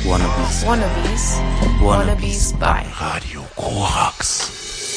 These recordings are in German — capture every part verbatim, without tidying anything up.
Wannabes. Wannabes. Wannabes bei Radio Korax.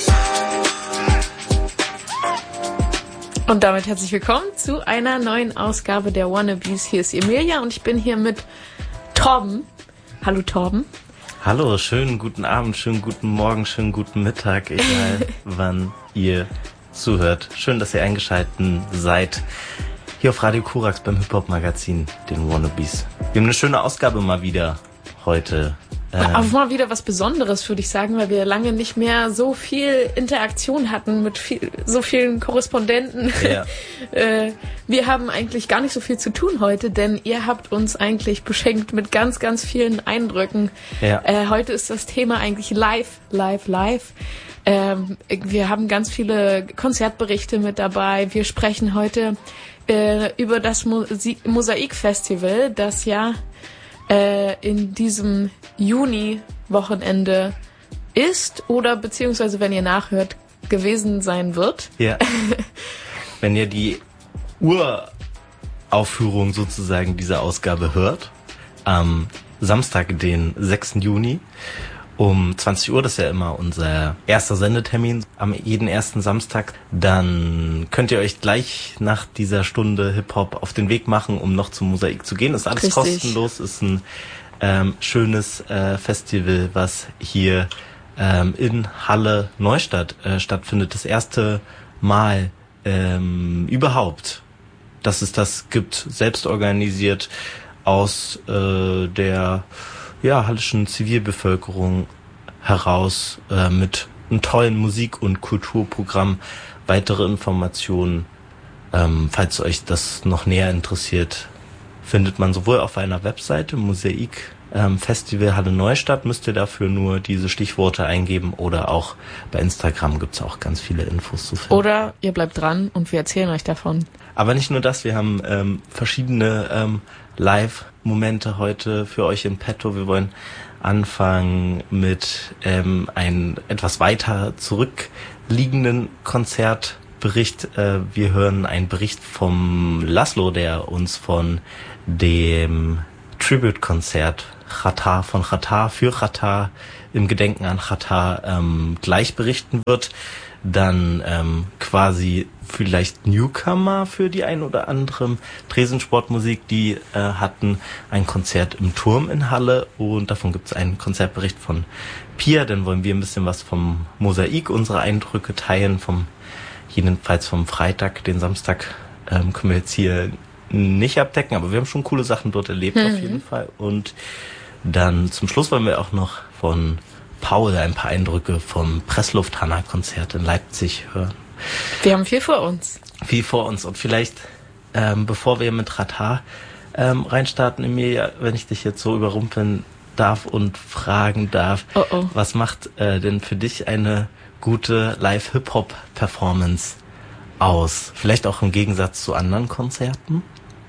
Und damit herzlich willkommen zu einer neuen Ausgabe der Wannabes. Hier ist Emilia und ich bin hier mit Torben. Hallo Torben. Hallo, schönen guten Abend, schönen guten Morgen, schönen guten Mittag, egal wann ihr zuhört. Schön, dass ihr eingeschaltet seid. Hier auf Radio Korax beim Hip-Hop-Magazin, den Wannabes. Wir haben eine schöne Ausgabe mal wieder heute. Ähm, Aber mal wieder was Besonderes, würde ich sagen, weil wir lange nicht mehr so viel Interaktion hatten mit viel, so vielen Korrespondenten. Ja. äh, wir haben eigentlich gar nicht so viel zu tun heute, denn ihr habt uns eigentlich beschenkt mit ganz, ganz vielen Eindrücken. Ja. Äh, heute ist das Thema eigentlich live, live, live. Ähm, wir haben ganz viele Konzertberichte mit dabei. Wir sprechen heute äh, über das Musi- Mosaik-Festival, das ja äh, in diesem Juni-Wochenende ist oder beziehungsweise, wenn ihr nachhört, gewesen sein wird. Ja. Wenn ihr die Uraufführung sozusagen dieser Ausgabe hört, am Samstag, den sechsten Juni, um zwanzig Uhr, das ist ja immer unser erster Sendetermin am jeden ersten Samstag, dann könnt ihr euch gleich nach dieser Stunde Hip-Hop auf den Weg machen, um noch zum Mosaik zu gehen. Ist alles Richtig. kostenlos, ist ein ähm, schönes äh, Festival, was hier ähm, in Halle Neustadt äh, stattfindet. Das erste Mal ähm, überhaupt, dass es das gibt, selbst organisiert aus äh, der ja, hallischen Zivilbevölkerung heraus äh, mit einem tollen Musik- und Kulturprogramm. Weitere Informationen, ähm, falls euch das noch näher interessiert, findet man sowohl auf einer Webseite, Mosaik ähm, Festival Halle Neustadt, müsst ihr dafür nur diese Stichworte eingeben, oder auch bei Instagram gibt's auch ganz viele Infos zu finden. Oder ihr bleibt dran und wir erzählen euch davon. Aber nicht nur das, wir haben ähm, verschiedene ähm, Live-Momente heute für euch in petto. Wir wollen anfangen mit ähm, einem etwas weiter zurückliegenden Konzertbericht. Äh, wir hören einen Bericht vom Laszlo, der uns von dem Tribute-Konzert Xatar von Xatar für Xatar im Gedenken an Xatar ähm, gleich berichten wird. Dann ähm, quasi vielleicht Newcomer für die ein oder anderen Tresensportmusik, die äh, hatten ein Konzert im Turm in Halle, und davon gibt es einen Konzertbericht von Pia. Dann wollen wir ein bisschen was vom Mosaik, unsere Eindrücke teilen, vom jedenfalls vom Freitag. Den Samstag ähm, können wir jetzt hier nicht abdecken, aber wir haben schon coole Sachen dort erlebt, mhm. auf jeden Fall. Und dann zum Schluss wollen wir auch noch von Paul ein paar Eindrücke vom Presslufthansa-Konzert in Leipzig hören. Wir haben viel vor uns. Viel vor uns. Und vielleicht, ähm, bevor wir mit Xatar ähm, reinstarten, Emilia, wenn ich dich jetzt so überrumpeln darf und fragen darf, oh oh. was macht äh, denn für dich eine gute Live-Hip-Hop-Performance aus? Vielleicht auch im Gegensatz zu anderen Konzerten?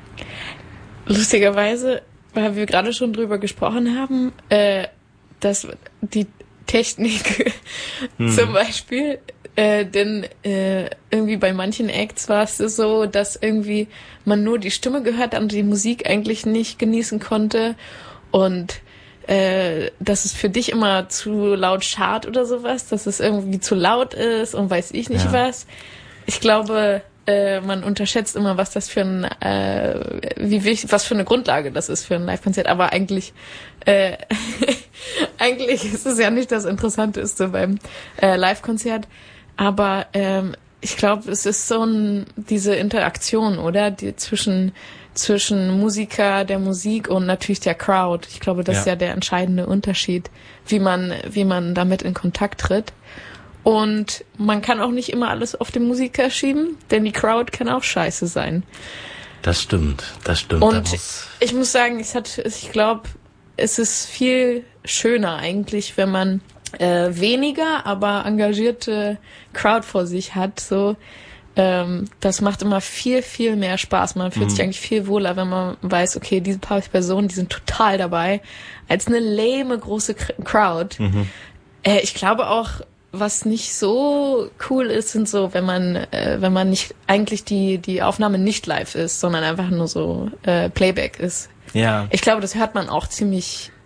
Lustigerweise, weil wir gerade schon drüber gesprochen haben, äh, dass die Technik hm. zum Beispiel, äh, denn äh, irgendwie bei manchen Acts war es so, dass irgendwie man nur die Stimme gehört hat und die Musik eigentlich nicht genießen konnte, und äh, dass es für dich immer zu laut scharrt oder sowas, dass es irgendwie zu laut ist und weiß ich nicht ja. was. Ich glaube, äh, man unterschätzt immer, was das für ein, äh, wie wichtig, was für eine Grundlage das ist für ein Live-Konzert. Aber eigentlich, äh, eigentlich ist es ja nicht das Interessanteste beim äh, Live-Konzert. Aber ähm, ich glaube, es ist so ein, diese Interaktion, oder? Die zwischen zwischen Musiker, der Musik und natürlich der Crowd. Ich glaube, das ja. ist ja der entscheidende Unterschied, wie man wie man damit in Kontakt tritt. Und man kann auch nicht immer alles auf den Musiker schieben, denn die Crowd kann auch scheiße sein. Das stimmt, das stimmt. Und da muss ich muss sagen, es hat, ich glaube, es ist viel schöner eigentlich, wenn man äh, weniger, aber engagierte Crowd vor sich hat. So, ähm, das macht immer viel, viel mehr Spaß. Man fühlt mhm. sich eigentlich viel wohler, wenn man weiß, okay, diese paar Personen, die sind total dabei, als eine lame große Crowd. Mhm. Äh, ich glaube auch, was nicht so cool ist, sind so, wenn man, äh, wenn man nicht eigentlich die die Aufnahme nicht live ist, sondern einfach nur so äh, Playback ist. Ja. Ich glaube, das hört man auch ziemlich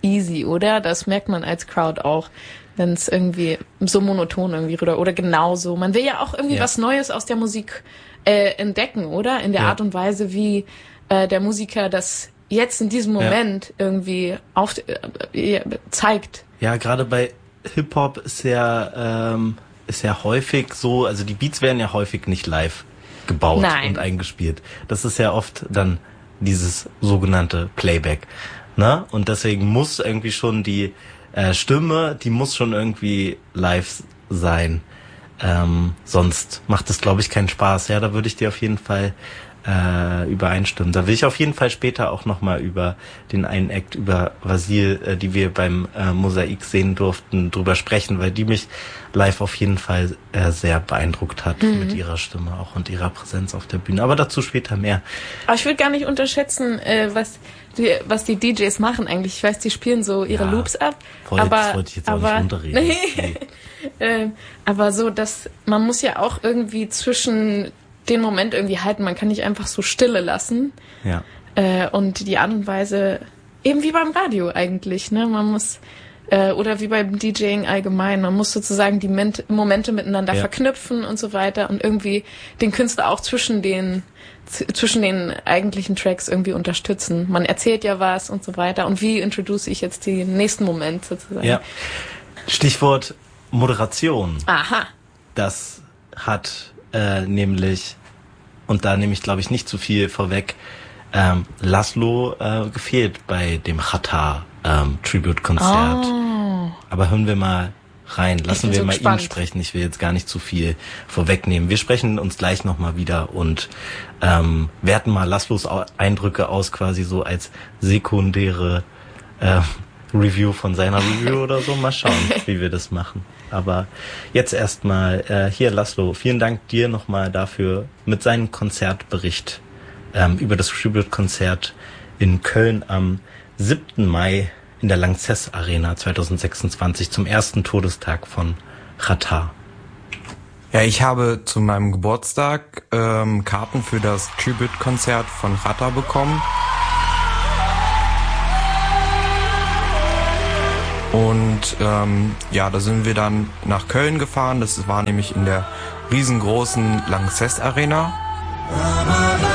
easy, oder? Das merkt man als Crowd auch, wenn es irgendwie so monoton irgendwie oder, oder genauso. Man will ja auch irgendwie ja. was Neues aus der Musik äh, entdecken, oder? In der ja. Art und Weise, wie äh, der Musiker das jetzt in diesem Moment ja. irgendwie auf, äh, zeigt. Ja, gerade bei Hip-Hop ist ja, ähm, ist ja häufig so, also die Beats werden ja häufig nicht live gebaut Nein. und eingespielt. Das ist ja oft dann dieses sogenannte Playback. Ne? Und deswegen muss irgendwie schon die äh, Stimme, die muss schon irgendwie live sein. Ähm, sonst macht es, glaube ich, keinen Spaß. Ja, da würde ich dir auf jeden Fall äh, übereinstimmen. Da will ich auf jeden Fall später auch nochmal über den einen Act, über Vasil, äh, die wir beim äh, Mosaik sehen durften, drüber sprechen, weil die mich live auf jeden Fall äh, sehr beeindruckt hat mhm. mit ihrer Stimme auch und ihrer Präsenz auf der Bühne. Aber dazu später mehr. Aber ich würde gar nicht unterschätzen, äh, was die, was die D Js machen eigentlich. Ich weiß, die spielen so ihre ja, Loops ab. Voll, aber, das wollte ich jetzt aber, auch nicht unterreden. Nee. äh, aber so, dass man muss ja auch irgendwie zwischen den Moment irgendwie halten. Man kann nicht einfach so Stille lassen. Ja. Äh, und die Art und Weise, eben wie beim Radio eigentlich, ne? Man muss, äh, oder wie beim DJing allgemein, man muss sozusagen die Ment- Momente miteinander ja. verknüpfen und so weiter und irgendwie den Künstler auch zwischen den, z- zwischen den eigentlichen Tracks irgendwie unterstützen. Man erzählt ja was und so weiter. Und wie introduce ich jetzt den nächsten Moment sozusagen? Ja. Stichwort Moderation. Aha. Das hat Äh, nämlich, und da nehme ich glaube ich nicht zu viel vorweg, ähm, Laszlo äh, gefehlt bei dem Xatar ähm, Tribute-Konzert. Oh. Aber hören wir mal rein, lassen wir so mal gespannt. ihn sprechen. Ich will jetzt gar nicht zu viel vorwegnehmen. Wir sprechen uns gleich nochmal wieder und ähm, werten mal Laszlos Eindrücke aus, quasi so als sekundäre äh, Review von seiner Review oder so. Mal schauen, wie wir das machen. Aber jetzt erstmal äh, hier, Laszlo, vielen Dank dir nochmal dafür mit seinem Konzertbericht ähm, über das Tribute-Konzert in Köln am siebten Mai in der Lanxess Arena zwanzig sechsundzwanzig zum ersten Todestag von Xatar. Ja, ich habe zu meinem Geburtstag ähm, Karten für das Tribute-Konzert von Xatar bekommen. Und ähm, ja, da sind wir dann nach Köln gefahren. Das war nämlich in der riesengroßen Lanxess Arena.